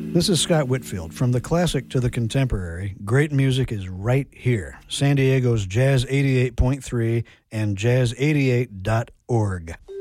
This is Scott Whitfield. From the classic to the contemporary, great music is right here. San Diego's Jazz 88.3 and jazz88.org.